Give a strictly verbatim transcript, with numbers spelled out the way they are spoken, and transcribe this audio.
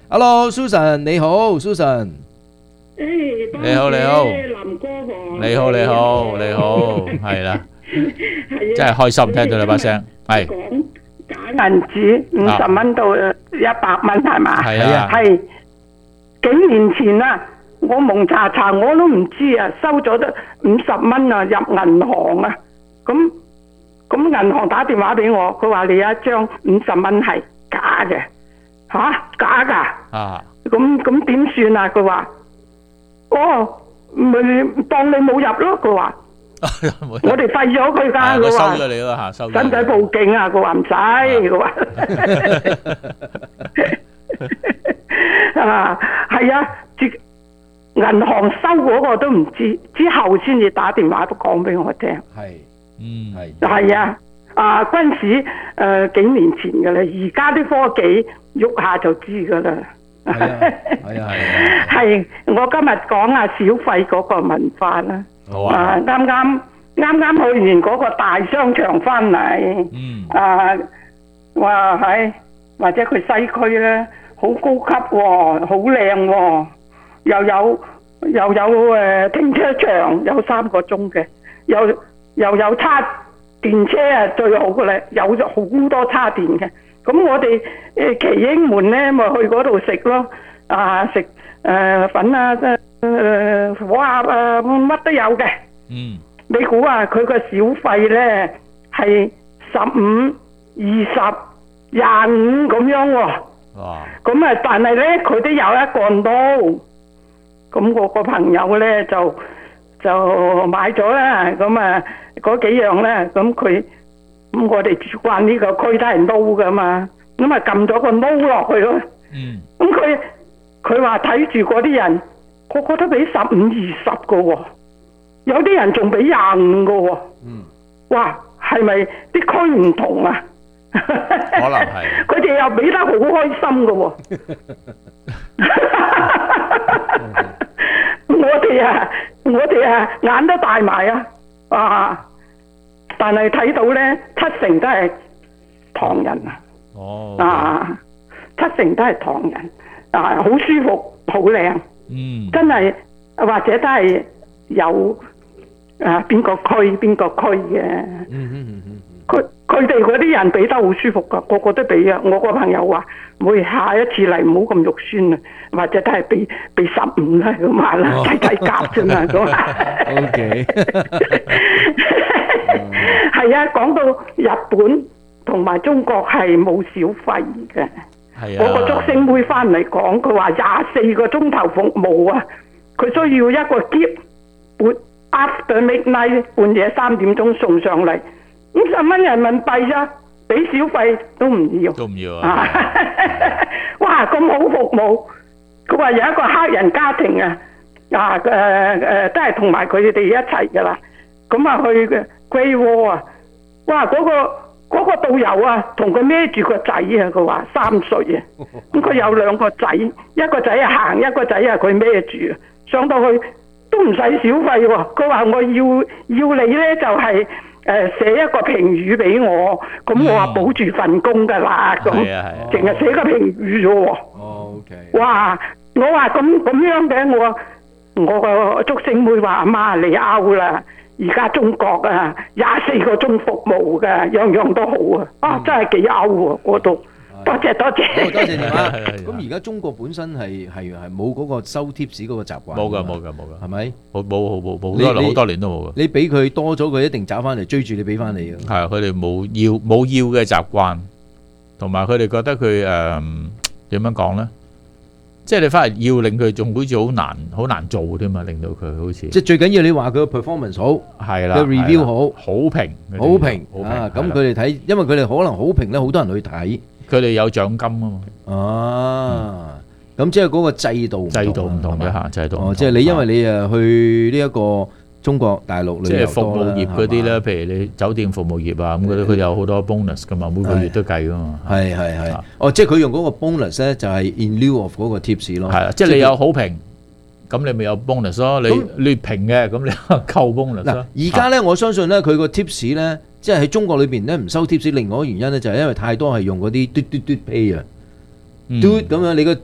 Hello，Susan 你好，Susan。 誒， 你好你好， 林哥喎， 你好你好你好，係啦，真係開心聽到你把聲，係講假銀紙五十蚊到一百蚊係嘛？ 係啊， 係幾年前啊，我蒙查查我都唔知啊，收咗得五十蚊啊入銀行啊，咁咁銀行打電話俾我，佢話你有一張五十蚊係假嘅，吓假噶， 啊， 咁咁點算啊？佢話。哦，咪當你冇入咯，佢話。我哋廢咗佢㗎，佢話。 收咗你啦嚇，收咗。 使唔使報警啊？佢話唔使，佢話。啊，係啊，銀行收嗰個都唔知，之後先至打電話都講俾我聽。 係，嗯係。 係啊，啊嗰陣時誒幾年前㗎啦，而家啲科技喐下就知㗎啦。 係啊，係啊，係啊。 係，我今日講下小費嗰個文化啦。 好啊。 啱啱啱啱去完嗰個大商場翻嚟。 嗯。 啊，哇係，或者佢西區咧，好高級喎，好靚喎，又有又有誒停車場，有三個鐘嘅，又又有叉電車啊，最好嘅咧，有好多叉電嘅。咁我哋誒奇英門咧，咪去嗰度食咯，啊食誒粉啊，誒火鴨啊，乜都有嘅。 嗯。 你估啊，佢個小費咧係十五、二十、廿五咁樣喎。哇！咁啊，但係咧佢都有一個撈，咁我個朋友咧就就買咗啦。咁啊嗰幾樣咧，咁佢。咁我哋住慣呢個區都係撈噶嘛，咁啊撳咗個撈落去咯。嗯。咁佢佢話睇住嗰啲人，個個都俾十五二十個喎，有啲人仲俾廿五個喎。嗯。哇，係咪啲區唔同啊？可能係。佢哋又俾得好開心噶喎。我哋啊，我哋啊，眼都大埋啊！啊！但係睇到咧，七成都係唐人啊！哦，啊，七成都係唐人啊，好舒服，好靚，嗯，真係或者都係有啊邊個區邊個區嘅，嗯嗯嗯，佢佢哋嗰啲人俾得好舒服噶，個個都俾啊！我個朋友話，每下一次嚟唔好咁肉酸啊，或者都係俾俾十五啦咁話啦，睇睇夾啫嘛咁啊。O K。係啊，講到日本同埋中國係冇小費嘅。係啊。我個竹升妹翻嚟講，佢話廿四個鐘頭服務啊，佢需要一個篋，半 after midnight 半夜三點鐘送上嚟，五十蚊人民幣咋，俾小費都唔要。都唔要啊！哇，咁好服務。佢話有一個黑人家庭啊，啊誒誒，都係同埋佢哋一齊噶啦。咁啊去嘅。Great Wall啊！哇，嗰、那個嗰、那個導遊啊，同佢孭住個仔啊，佢話三歲啊，咁佢有兩個仔，一個仔啊行，一個仔啊佢孭住，上到去都唔使小費喎、啊。佢話我要要你咧就係、是、誒、呃、寫一個評語俾我，咁我話保住份工噶啦，咁淨係寫個評語啫喎。哦 ，OK。哇！我話咁咁樣嘅，我我個竹升妹話阿媽你 out 啦。而家中國啊，廿四個鐘服務嘅，樣樣都好啊！啊，真係幾歐喎嗰度。多謝多謝。好，多謝電話。咁而家中國本身係係係冇嗰個收貼士嗰個習慣。冇㗎，冇㗎，冇㗎。係咪？冇冇冇冇好多好多年都冇㗎。你俾佢多咗，佢一定找翻嚟追住你俾翻你㗎。係啊，佢哋冇要冇要嘅習慣，同埋佢哋覺得佢誒點樣講咧？即係你翻嚟要令佢仲好似好難好難做添嘛，令到佢好似即係最緊要你話佢個 performance 好係啦，個 review 好好評好評啊！咁佢哋睇，因為佢哋可能好評咧，好多人去睇，佢哋有獎金啊嘛。啊，咁即係嗰個制度制度唔同嘅嚇，制度哦，即係你因為你誒去呢一個中國大陸旅遊多啦，即係服務業嗰啲咧，譬如你酒店服務業啊咁嗰啲，佢有好多 bonus 噶嘛，每個月都計噶嘛。係係係。哦，即係佢用嗰個 bonus 咧，就係 in lieu of 嗰個 tips 咯。係啊，即係你有好評，咁你咪有 bonus 咯。你劣評嘅，咁你扣 bonus 咯。嗱，而家咧，我相信咧，佢個 tips 咧，即係喺中國裏邊咧唔收 tips，另外一個原因咧就係因為太多係用嗰啲嘟嘟嘟 pay 啊，嘟咁樣你個。